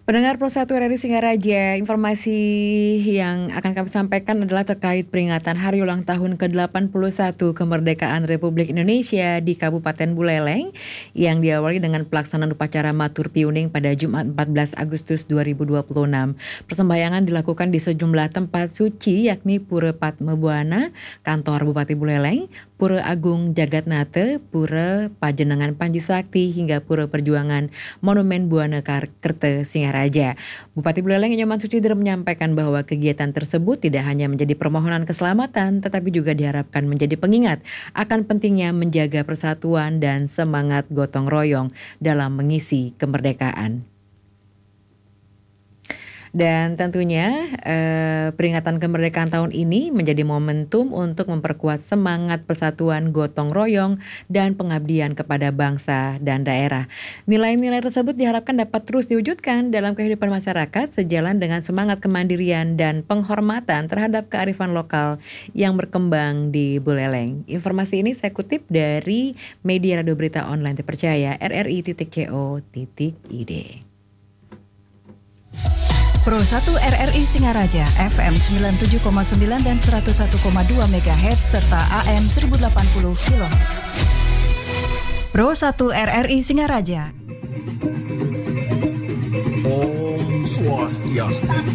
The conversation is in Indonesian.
Pendengar Pro 1 RRI Singaraja, informasi yang akan kami sampaikan adalah terkait peringatan Hari Ulang Tahun ke-81 Kemerdekaan Republik Indonesia di Kabupaten Buleleng yang diawali dengan pelaksanaan upacara Matur Piuning pada Jumat 14 Agustus 2026. Persembahyangan dilakukan di sejumlah tempat suci yakni Pura Patmebuana, Kantor Bupati Buleleng, Pura Agung Jagatnate, Pura Pajenengan Panji Sakti hingga Pura Perjuangan Monumen Buana Kerte Singaraja. Bupati Buleleng Nyoman Sucidere menyampaikan bahwa kegiatan tersebut tidak hanya menjadi permohonan keselamatan tetapi juga diharapkan menjadi pengingat akan pentingnya menjaga persatuan dan semangat gotong royong dalam mengisi kemerdekaan. Dan tentunya peringatan kemerdekaan tahun ini menjadi momentum untuk memperkuat semangat persatuan gotong royong dan pengabdian kepada bangsa dan daerah. Nilai-nilai tersebut diharapkan dapat terus diwujudkan dalam kehidupan masyarakat sejalan dengan semangat kemandirian dan penghormatan terhadap kearifan lokal yang berkembang di Buleleng. Informasi ini saya kutip dari media radio berita online terpercaya rri.co.id. Pro 1 RRI Singaraja FM 97,9 dan 101,2 MHz serta AM 1080 kHz. Pro 1 RRI Singaraja. Om Swastiastu.